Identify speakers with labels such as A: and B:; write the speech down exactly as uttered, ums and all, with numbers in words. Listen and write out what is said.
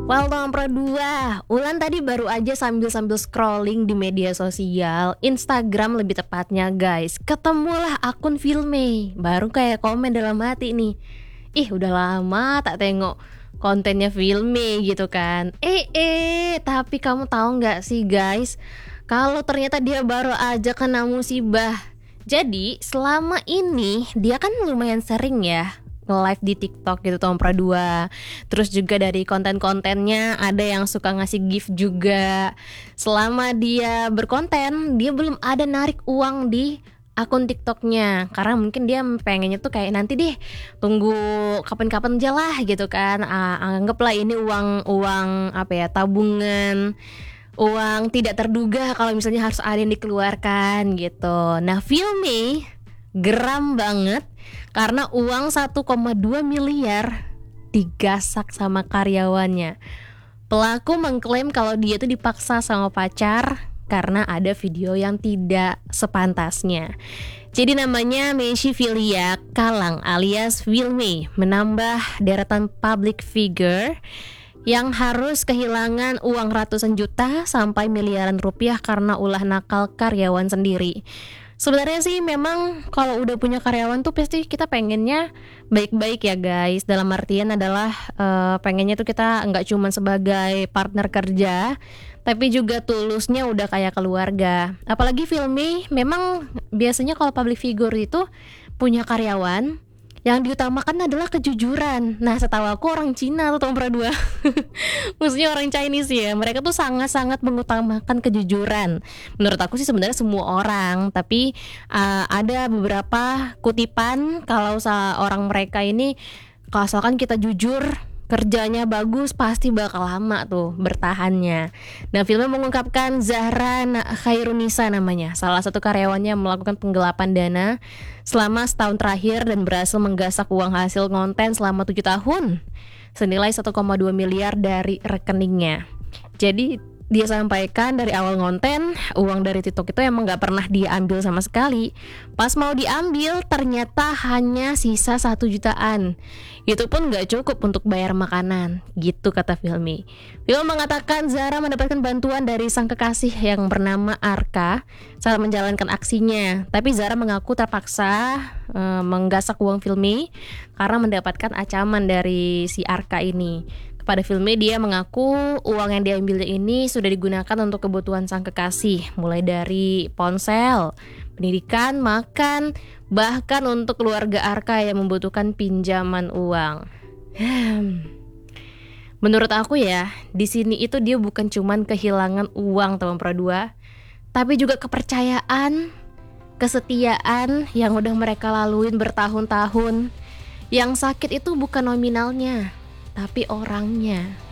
A: Well, nomor dua, Ulan tadi baru aja sambil-sambil scrolling di media sosial, Instagram lebih tepatnya guys, ketemulah akun Filme. Baru kayak komen dalam hati nih, ih udah lama tak tengok kontennya Filme gitu kan. Eh eh tapi kamu tahu nggak sih guys, kalau ternyata dia baru aja kena musibah. Jadi selama ini dia kan lumayan sering ya nge-live di TikTok gitu tahun pra dua. Terus juga dari konten-kontennya ada yang suka ngasih gift juga. Selama dia berkonten, dia belum ada narik uang di akun TikToknya, karena mungkin dia pengennya tuh kayak nanti deh, tunggu kapan-kapan aja lah gitu kan. Ah, anggaplah ini uang uang apa ya, tabungan, uang tidak terduga kalau misalnya harus ada yang dikeluarkan gitu. Nah, Filme geram banget karena uang satu koma dua miliar digasak sama karyawannya. Pelaku mengklaim kalau dia tuh dipaksa sama pacar karena ada video yang tidak sepantasnya. Jadi namanya Meisy Filia Kalang alias Filme menambah deretan public figure yang harus kehilangan uang ratusan juta sampai miliaran rupiah karena ulah nakal karyawan sendiri. Sebenarnya sih memang kalau udah punya karyawan tuh pasti kita pengennya baik-baik ya guys. Dalam artian adalah uh, pengennya tuh kita nggak cuma sebagai partner kerja, tapi juga tulusnya udah kayak keluarga. Apalagi Filme memang biasanya kalau public figure itu punya karyawan, yang diutamakan adalah kejujuran. Nah, setahu aku orang Cina tuh tahun pra dua maksudnya orang Chinese ya, mereka tuh sangat-sangat mengutamakan kejujuran. Menurut aku sih sebenarnya semua orang, tapi uh, ada beberapa kutipan kalau seorang mereka ini, kalau asalkan kita jujur, kerjanya bagus, pasti bakal lama tuh bertahannya. Nah, Filme mengungkapkan Zahra Khairunisa namanya, salah satu karyawannya melakukan penggelapan dana selama setahun terakhir dan berhasil menggasak uang hasil konten selama tujuh tahun senilai satu koma dua miliar dari rekeningnya. Jadi dia sampaikan dari awal konten, uang dari TikTok itu emang gak pernah diambil sama sekali. Pas mau diambil ternyata hanya sisa satu jutaan. Itu pun gak cukup untuk bayar makanan, gitu kata Filme. Filme mengatakan Zahra mendapatkan bantuan dari sang kekasih yang bernama Arka saat menjalankan aksinya. Tapi Zahra mengaku terpaksa e, menggasak uang Filme karena mendapatkan ancaman dari si Arka ini. Pada Filme dia mengaku uang yang diambilnya ini sudah digunakan untuk kebutuhan sang kekasih, mulai dari ponsel, pendidikan, makan, bahkan untuk keluarga Arka yang membutuhkan pinjaman uang. Hmm. Menurut aku ya, di sini itu dia bukan cuman kehilangan uang tahun pra dua, tapi juga kepercayaan, kesetiaan yang udah mereka laluin bertahun-tahun. Yang sakit itu bukan nominalnya, tapi orangnya.